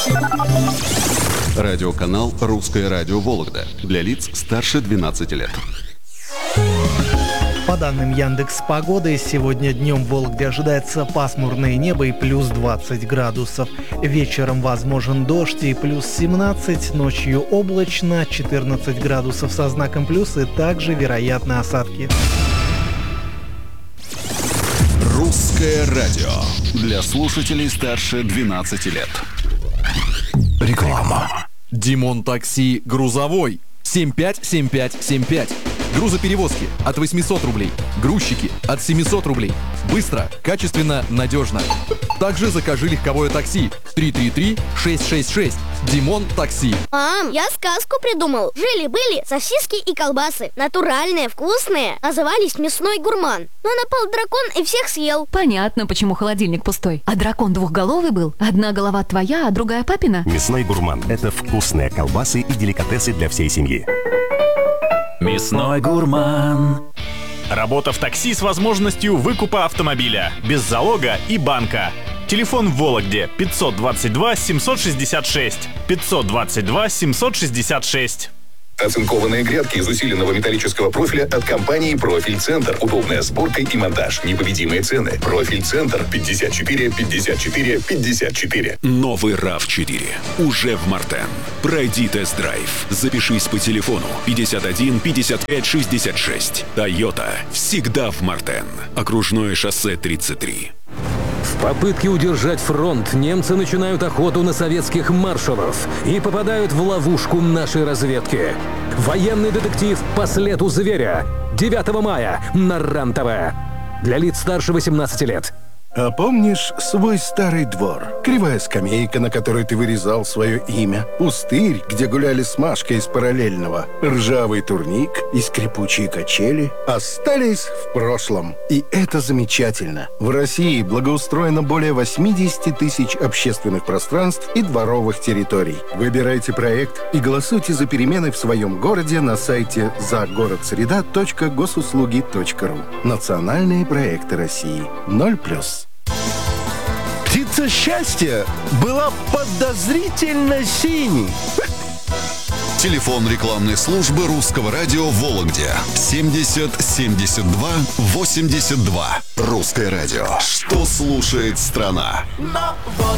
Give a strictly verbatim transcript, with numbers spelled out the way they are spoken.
Радиоканал «Русское радио Вологда» для лиц старше двенадцати лет. По данным Яндекс.Погоды, сегодня днем в Вологде ожидается пасмурное небо и плюс двадцать градусов. Вечером возможен дождь и плюс семнадцать, ночью облачно, четырнадцать градусов со знаком плюс и также вероятны осадки. «Русское радио» для слушателей старше двенадцати лет. Реклама. Димон Такси грузовой. семь пять семь пять семь пять. Грузоперевозки от восьмисот рублей. Грузчики от семисот рублей. Быстро, качественно, надежно. Также закажи легковое такси. три три три шесть шесть шесть. Димон Такси. Мам, я сказку придумал. Жили-были сосиски и колбасы. Натуральные, вкусные. Назывались «Мясной гурман». Но напал дракон и всех съел. Понятно, почему холодильник пустой. А дракон двухголовый был? Одна голова твоя, а другая папина? «Мясной гурман» — это вкусные колбасы и деликатесы для всей семьи. «Мясной гурман». Работа в такси с возможностью выкупа автомобиля, без залога и банка. Телефон в Вологде пятьсот двадцать два семьсот шестьдесят шесть. пятьсот двадцать два семьсот шестьдесят шесть. Оцинкованные грядки из усиленного металлического профиля от компании «Профиль Центр». Удобная сборка и монтаж. Непобедимые цены. «Профиль Центр» пятьдесят четыре пятьдесят четыре пятьдесят четыре. Новый рав четыре. Уже в Мартен. Пройди тест-драйв. Запишись по телефону пятьдесят один пятьдесят пять шестьдесят шесть. Тойота. Всегда в Мартен. Окружное шоссе тридцать три. В попытке удержать фронт немцы начинают охоту на советских маршалов и попадают в ловушку нашей разведки. Военный детектив «По следу зверя». девятого мая на РЕН-ТВ. Для лиц старше восемнадцати лет. А помнишь свой старый двор? Кривая скамейка, на которой ты вырезал свое имя. Пустырь, где гуляли с Машкой из параллельного. Ржавый турник и скрипучие качели остались в прошлом. И это замечательно. В России благоустроено более восемьдесят тысяч общественных пространств и дворовых территорий. Выбирайте проект и голосуйте за перемены в своем городе на сайте загородсреда точка госуслуги точка ру. Национальные проекты России. ноль плюс. Птица счастья была подозрительно синей. Телефон рекламной службы «Русского радио» в Вологде. семьдесят семьдесят два восемьдесят два. «Русское радио». Что слушает страна? Но вот